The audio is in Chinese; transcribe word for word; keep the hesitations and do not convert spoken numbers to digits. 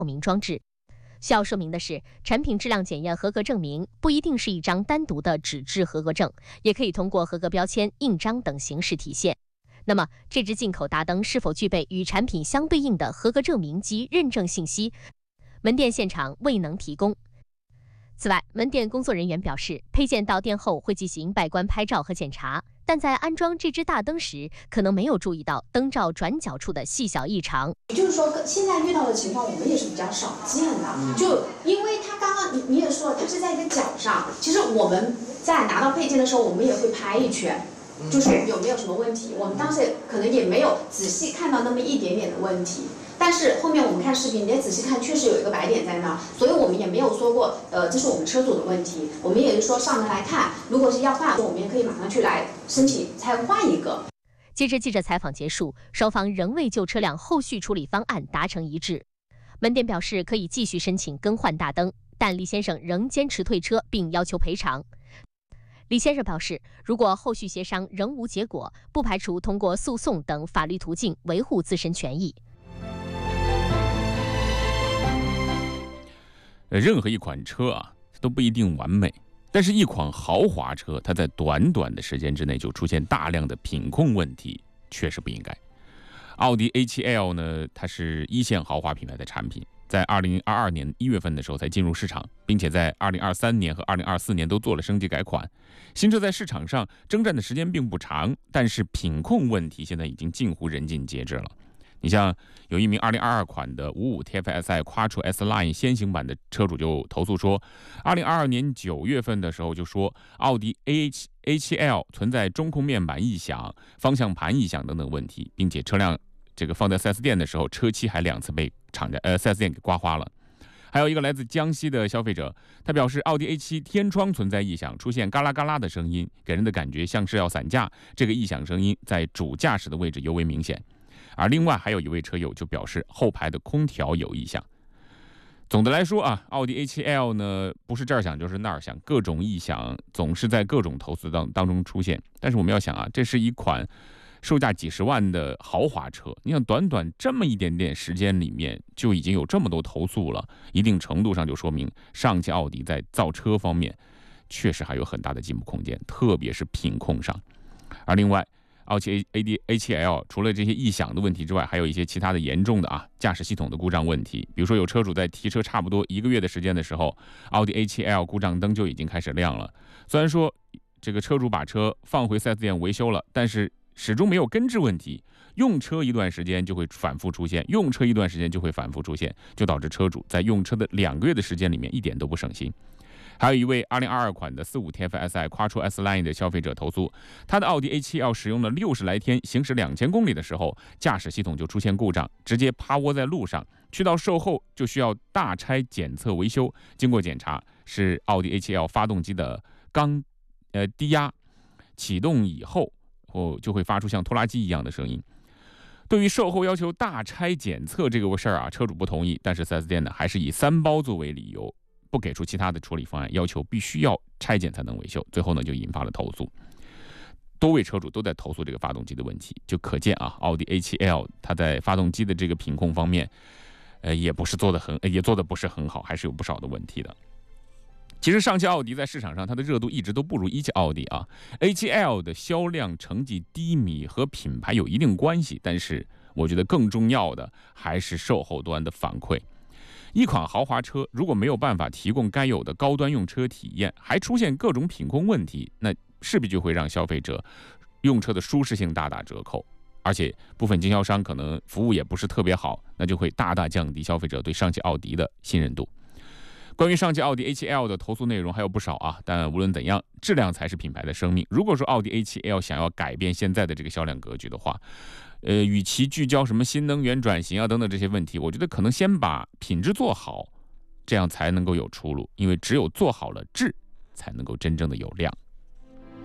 明装置。需要说明的是，产品质量检验合格证明不一定是一张单独的纸质合格证，也可以通过合格标签、印章等形式体现。那么，这只进口大灯是否具备与产品相对应的合格证明及认证信息？门店现场未能提供。此外，门店工作人员表示，配件到店后会进行外观拍照和检查，但在安装这只大灯时，可能没有注意到灯罩转角处的细小异常。 也就是说，现在遇到的情况我们也是比较少见的，就因为它刚刚你你也说了，它是在一个角上，其实我们在拿到配件的时候，我们也会拍一圈。就是有没有什么问题，我们当时可能也没有仔细看到那么一点点的问题，但是后面我们看视频，你也仔细看，确实有一个白点在那，所以我们也没有说过，呃，这是我们车主的问题，我们也是说上门来看，如果是要换，我们也可以马上去来申请再换一个。 截至记者采访结束，双方仍未就车辆后续处理方案达成一致。门店表示可以继续申请更换大灯，但李先生仍坚持退车，并要求赔偿。李先生表示，如果后续协商仍无结果，不排除通过诉讼等法律途径维护自身权益。 任何一款车啊都不一定完美，但是一款豪华车，它在短短的时间之内就出现大量的品控问题，确实不应该。奥迪 A 七 L 呢，它是一线豪华品牌的产品，在二零二二年一月份的时候才进入市场，并且在二零二三年和二零二四年都做了升级改款。新车在市场上征战的时间并不长，但是品控问题现在已经近乎人尽皆知了。你像有一名二零二二款的五五 T F S I Quattro S Line 先行版的车主就投诉说，二零二二年九月份的时候就说奥迪 A 七 L 存在中控面板异响、方向盘异响等等问题，并且车辆这个放在 四 S 店的时候，车漆还两次被厂家呃 四 S 店给刮花了。还有一个来自江西的消费者，他表示奥迪 A 七 天窗存在异响，出现嘎啦嘎啦的声音，给人的感觉像是要散架。这个异响声音在主驾驶的位置尤为明显。而另外还有一位车友就表示后排的空调有异响。总的来说啊，奥迪 A 七 L 呢不是这儿响就是那儿响，各种异响总是在各种投诉当当中出现。但是我们要想啊，这是一款售价几十万的豪华车，你想短短这么一点点时间里面就已经有这么多投诉了，一定程度上就说明上汽奥迪在造车方面确实还有很大的进步空间，特别是品控上。而另外奥迪 A 七 L 除了这些异响的问题之外，还有一些其他的严重的啊驾驶系统的故障问题。比如说有车主在提车差不多一个月的时间的时候，奥迪 A 七 L 故障灯就已经开始亮了。虽然说这个车主把车放回 四 S 店维修了，但是始终没有根治问题，用车一段时间就会反复出现，用车一段时间就会反复出现，就导致车主在用车的两个月的时间里面一点都不省心。还有一位二零二二款的四五 T F S I Quattro S Line 的消费者投诉，他的奥迪 A 七 L 使用了六十来天，行驶两千公里的时候，驾驶系统就出现故障，直接趴窝在路上，去到售后就需要大拆检测维修。经过检查，是奥迪 A 七 L 发动机的缸呃低压，启动以后后就会发出像拖拉机一样的声音。对于售后要求大拆检测这个事儿啊，车主不同意，但是 四 S 店呢还是以三包作为理由，不给出其他的处理方案，要求必须要拆检才能维修，最后呢就引发了投诉。多位车主都在投诉这个发动机的问题，就可见啊，奥迪 A 七 L 它在发动机的这个品控方面，呃，也不是做的很，也做的不是很好，还是有不少的问题的。其实上汽奥迪在市场上它的热度一直都不如一汽奥迪啊 ，A 七 L 的销量成绩低迷和品牌有一定关系，但是我觉得更重要的还是售后端的反馈。一款豪华车如果没有办法提供该有的高端用车体验，还出现各种品控问题，那势必就会让消费者用车的舒适性大打折扣，而且部分经销商可能服务也不是特别好，那就会大大降低消费者对上汽奥迪的信任度。关于上汽奥迪 A 七 L 的投诉内容还有不少啊，但无论怎样，质量才是品牌的生命。如果说奥迪 A 七 L 想要改变现在的这个销量格局的话，呃，与其聚焦什么新能源转型啊等等这些问题，我觉得可能先把品质做好，这样才能够有出路。因为只有做好了质，才能够真正的有量。